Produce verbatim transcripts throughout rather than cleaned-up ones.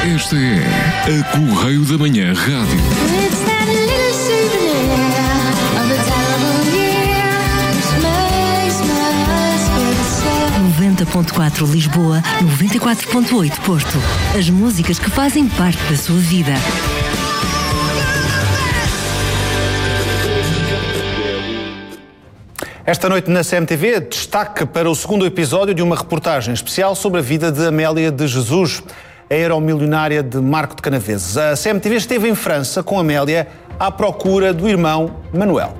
Esta é a Correio da Manhã Rádio. noventa ponto quatro Lisboa, noventa e quatro ponto oito Porto. As músicas que fazem parte da sua vida. Esta noite na C M T V, destaque para o segundo episódio de uma reportagem especial sobre a vida de Amélia de Jesus, a euromilionária de Marco de Canaveses. A C M T V esteve em França com Amélia à procura do irmão Manuel.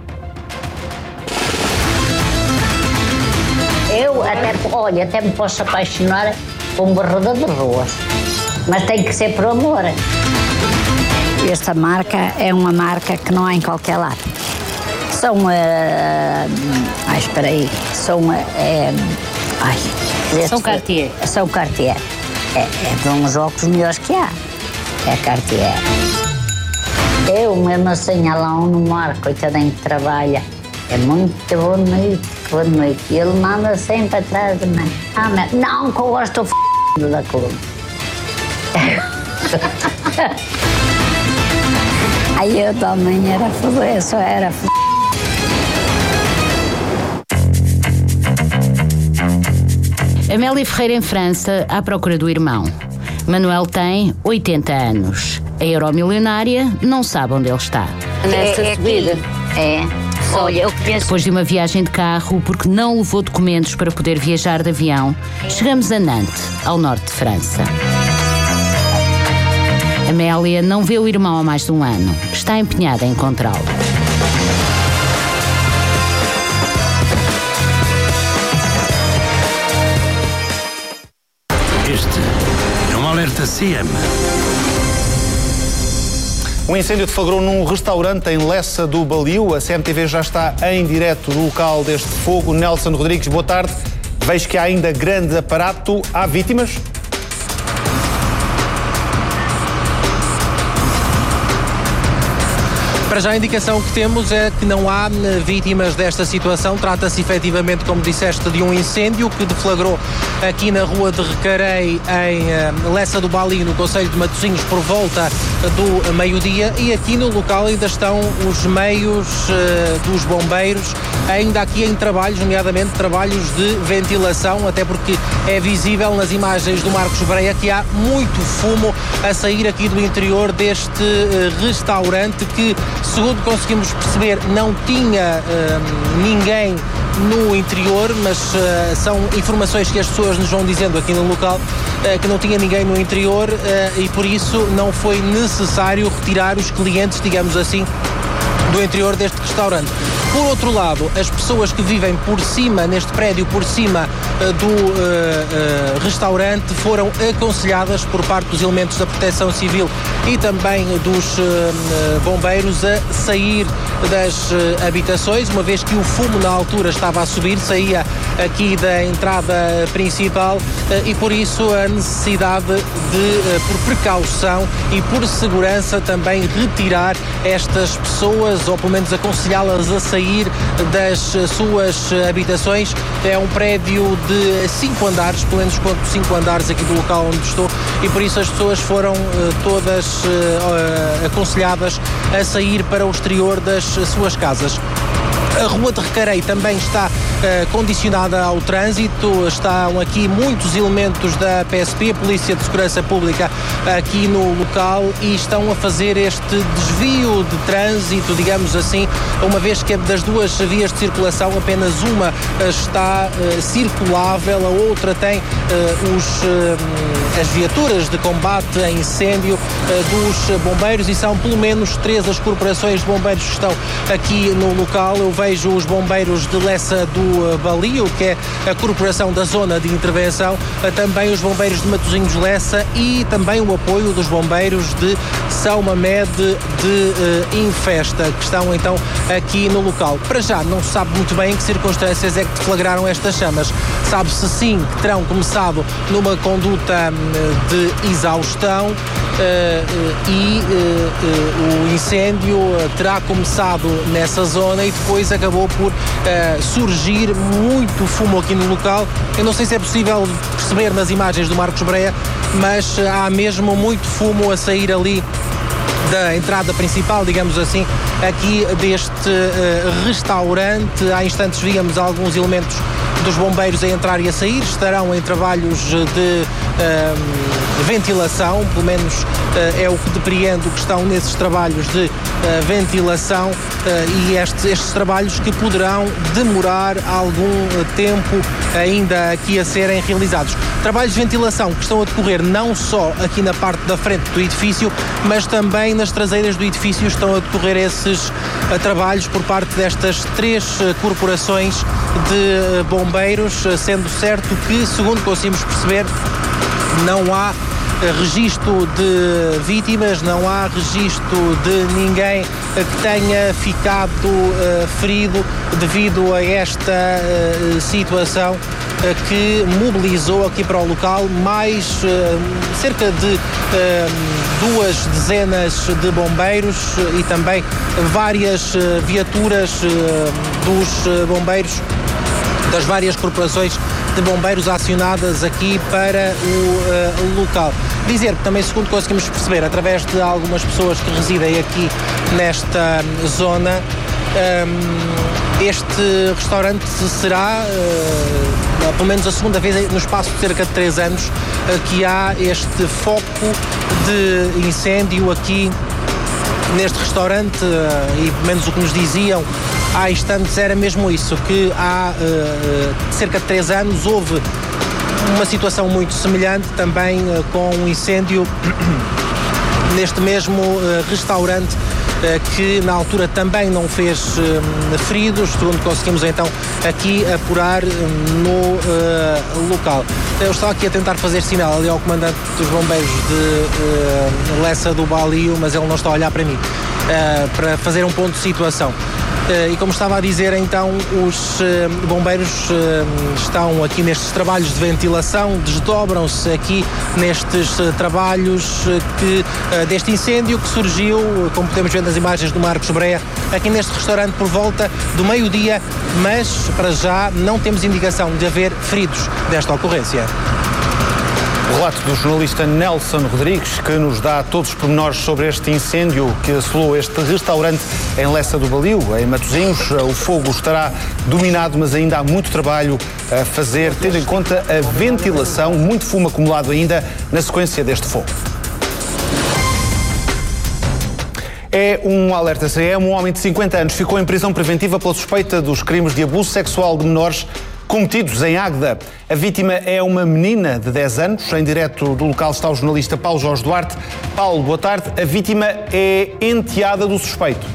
Eu até, olha, até me posso apaixonar por um barrador de ruas, mas tem que ser por amor. Esta marca é uma marca que não há em qualquer lado. São, uh, ai, espera aí, são, uh, ai, são Cartier. São Cartier. É, é de uns óculos melhores que há. É Cartier. Eu mesmo assim, lá no mar, coitadinho que trabalha, é muito boa noite, boa noite. E ele manda sempre atrás de mim. Ah, mas não, que eu gosto do f*** da coluna. Aí eu também era f***, eu só era f***. Amélia Ferreira em França, à procura do irmão. Manuel tem oitenta anos. A euromilionária não sabe onde ele está. Nesta é, é subida? É. Olha, eu conheço... Depois de uma viagem de carro, porque não levou documentos para poder viajar de avião, chegamos a Nantes, ao norte de França. Amélia não vê o irmão há mais de um ano. Está empenhada em encontrá-lo. Este é um alerta C M. Um incêndio deflagrou num restaurante em Lessa do Balio. A C M T V já está em direto no local deste fogo. Nelson Rodrigues, boa tarde. Vejo que há ainda grande aparato. Há vítimas? Para já a indicação que temos é que não há vítimas desta situação. Trata-se efetivamente, como disseste, de um incêndio que deflagrou aqui na rua de Recarei, em Lessa do Balio, no concelho de Matosinhos, por volta do meio-dia. E aqui no local ainda estão os meios uh, dos bombeiros, ainda aqui em trabalhos, nomeadamente trabalhos de ventilação, até porque é visível nas imagens do Marcos Breia que há muito fumo a sair aqui do interior deste uh, restaurante que, segundo conseguimos perceber, não tinha uh, ninguém no interior, mas uh, são informações que as pessoas nos vão dizendo aqui no local, uh, que não tinha ninguém no interior uh, e por isso não foi necessário retirar os clientes, digamos assim, do interior deste restaurante. Por outro lado, as pessoas que vivem por cima, neste prédio, por cima uh, do uh, uh, restaurante, foram aconselhadas por parte dos elementos da Proteção Civil e também dos uh, uh, bombeiros a sair das uh, habitações, uma vez que o fumo na altura estava a subir, saía aqui da entrada principal uh, e por isso a necessidade de, uh, por precaução e por segurança, também retirar estas pessoas, ou pelo menos aconselhá-las a sair das suas habitações. É um prédio de cinco andares, pelo menos conto cinco andares aqui do local onde estou, e por isso as pessoas foram uh, todas uh, aconselhadas a sair para o exterior das suas casas. A rua de Recarei também está uh, condicionada ao trânsito, estão aqui muitos elementos da P S P, a Polícia de Segurança Pública, aqui no local, e estão a fazer este desvio de trânsito, digamos assim, uma vez que das duas vias de circulação apenas uma uh, está uh, circulável, a outra tem uh, os, uh, as viaturas de combate a incêndio uh, dos bombeiros, e são pelo menos três as corporações de bombeiros que estão aqui no local. Eu vejo os bombeiros de Lessa do Balio, que é a corporação da zona de intervenção, também os bombeiros de Matosinhos Lessa e também o apoio dos bombeiros de São Mamed de uh, Infesta, que estão então aqui no local. Para já não se sabe muito bem em que circunstâncias é que deflagraram estas chamas. Sabe-se sim que terão começado numa conduta de exaustão uh, uh, e uh, uh, o incêndio terá começado nessa zona e depois acabou por uh, surgir muito fumo aqui no local. Eu não sei se é possível perceber nas imagens do Marcos Breia, mas há mesmo muito fumo a sair ali da entrada principal, digamos assim, aqui deste uh, restaurante. Há instantes víamos alguns elementos dos bombeiros a entrar e a sair, estarão em trabalhos de uh, ventilação, pelo menos uh, é o que depreendo que estão nesses trabalhos de uh, ventilação uh, e este, estes trabalhos que poderão demorar algum tempo ainda aqui a serem realizados. Trabalhos de ventilação que estão a decorrer não só aqui na parte da frente do edifício, mas também nas traseiras do edifício estão a decorrer esses uh, trabalhos por parte destas três uh, corporações de uh, bombeiros, sendo certo que, segundo conseguimos perceber, não há registro de vítimas, não há registro de ninguém que tenha ficado uh, ferido devido a esta uh, situação uh, que mobilizou aqui para o local mais uh, cerca de uh, duas dezenas de bombeiros e também várias uh, viaturas uh, dos uh, bombeiros das várias corporações de bombeiros acionadas aqui para o uh, local. Dizer que também, segundo conseguimos perceber, através de algumas pessoas que residem aqui nesta zona, um, este restaurante será, uh, pelo menos a segunda vez no espaço de cerca de três anos, uh, que há este foco de incêndio aqui neste restaurante, uh, e pelo menos o que nos diziam há instantes era mesmo isso, que há uh, cerca de três anos houve uma situação muito semelhante também uh, com um incêndio neste mesmo uh, restaurante uh, que na altura também não fez uh, feridos, segundo conseguimos então aqui apurar uh, no uh, local. Eu estava aqui a tentar fazer sinal ali ao comandante dos bombeiros de uh, Lessa do Balio, mas ele não está a olhar para mim, uh, para fazer um ponto de situação. Uh, e como estava a dizer, então, os uh, bombeiros uh, estão aqui nestes trabalhos de ventilação, desdobram-se aqui nestes uh, trabalhos uh, que, uh, deste incêndio que surgiu, uh, como podemos ver nas imagens do Marcos Breia, aqui neste restaurante por volta do meio-dia, mas para já não temos indicação de haver feridos desta ocorrência. O relato do jornalista Nelson Rodrigues, que nos dá todos os pormenores sobre este incêndio que assolou este restaurante em Lessa do Balio, em Matosinhos. O fogo estará dominado, mas ainda há muito trabalho a fazer, tendo em conta a ventilação, muito fumo acumulado ainda na sequência deste fogo. É um alerta C M. Um homem de cinquenta anos ficou em prisão preventiva pela suspeita dos crimes de abuso sexual de menores cometidos em Águeda. A vítima é uma menina de dez anos. Em direto do local está o jornalista Paulo Jorge Duarte. Paulo, boa tarde. A vítima é enteada do suspeito.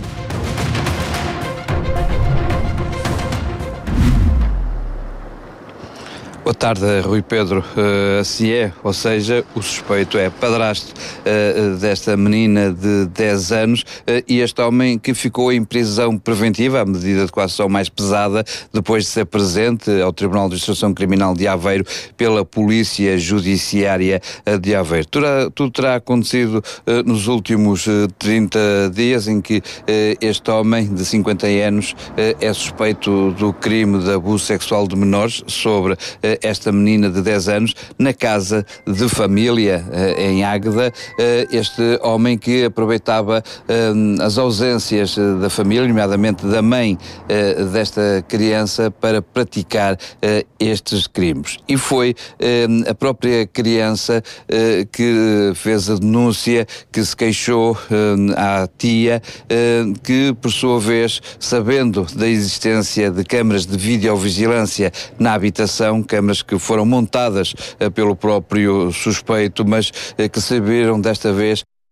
Boa tarde, Rui Pedro. Uh, assim é, ou seja, o suspeito é padrasto uh, desta menina de dez anos uh, e este homem que ficou em prisão preventiva, a medida de coação mais pesada, depois de ser presente ao Tribunal de Instrução Criminal de Aveiro pela Polícia Judiciária de Aveiro. Tudo, tudo terá acontecido uh, nos últimos uh, trinta dias, em que uh, este homem de cinquenta anos uh, é suspeito do crime de abuso sexual de menores sobre uh, esta menina de dez anos, na casa de família uh, em Águeda. Uh, este homem que aproveitava uh, as ausências uh, da família, nomeadamente da mãe uh, desta criança, para praticar uh, estes crimes. E foi uh, a própria criança uh, que fez a denúncia, que se queixou uh, à tia, uh, que por sua vez, sabendo da existência de câmaras de videovigilância na habitação, câmaras que foram montadas uh, pelo próprio suspeito, mas uh, que serviram desta vez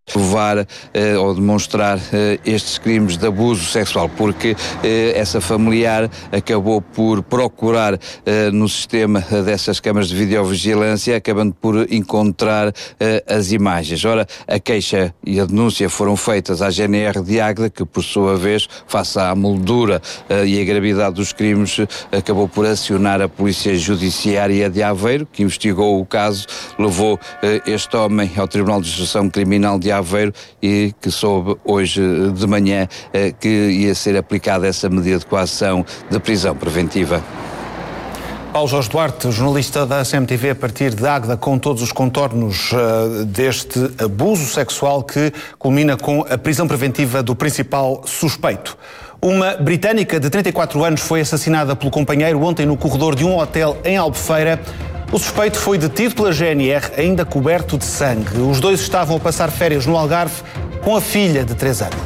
provar eh, ou demonstrar eh, estes crimes de abuso sexual, porque eh, essa familiar acabou por procurar eh, no sistema dessas câmaras de videovigilância, acabando por encontrar eh, as imagens. Ora, a queixa e a denúncia foram feitas à G N R de Águeda, que por sua vez, face à moldura eh, e a gravidade dos crimes, acabou por acionar a Polícia Judiciária de Aveiro, que investigou o caso, levou eh, este homem ao Tribunal de Instrução Criminal de Aveiro e que soube hoje de manhã eh, que ia ser aplicada essa medida de coação de prisão preventiva. Paulo Jorge Duarte, jornalista da C M T V a partir de Águeda, com todos os contornos uh, deste abuso sexual que culmina com a prisão preventiva do principal suspeito. Uma britânica de trinta e quatro anos foi assassinada pelo companheiro ontem no corredor de um hotel em Albufeira. O suspeito foi detido pela G N R, ainda coberto de sangue. Os dois estavam a passar férias no Algarve com a filha de três anos.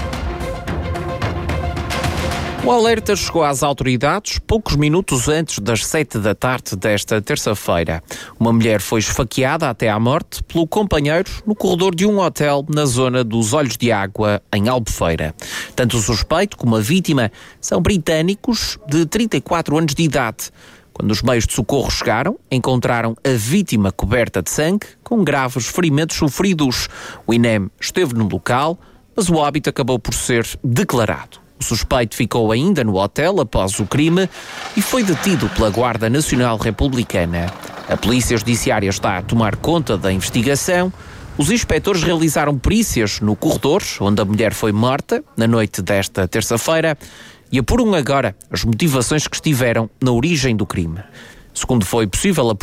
O alerta chegou às autoridades poucos minutos antes das sete da tarde desta terça-feira. Uma mulher foi esfaqueada até à morte pelo companheiro no corredor de um hotel na zona dos Olhos de Água, em Albufeira. Tanto o suspeito como a vítima são britânicos de trinta e quatro anos de idade. Quando os meios de socorro chegaram, encontraram a vítima coberta de sangue, com graves ferimentos sofridos. O I N E M esteve no local, mas o óbito acabou por ser declarado. O suspeito ficou ainda no hotel após o crime e foi detido pela Guarda Nacional Republicana. A Polícia Judiciária está a tomar conta da investigação. Os inspectores realizaram perícias no corredor onde a mulher foi morta na noite desta terça-feira e apuram agora as motivações que estiveram na origem do crime. Segundo foi possível